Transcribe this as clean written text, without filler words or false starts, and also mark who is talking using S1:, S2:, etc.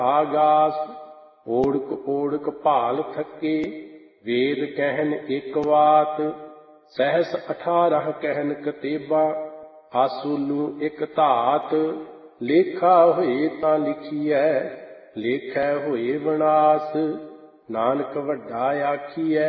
S1: ਆਗਾਸ। ਓੜਕ ਓੜਕ ਭਾਲ ਥੱਕੇ, ਵੇਦ ਕਹਿਨ ਇੱਕ ਵਾਤ। ਸਹਿਸ 18 ਕਹਿਨ ਕਤੇਬਾ, ਆਸੂਲੂ ਇੱਕ ਧਾਤ। ਲੇਖਾ ਹੋਏ ਤਾਂ ਲਿਖੀਐ, ਲੇਖੈ ਹੋਏ ਵਿਨਾਸ਼। ਨਾਨਕ ਵੱਡਾ ਆਖੀਐ,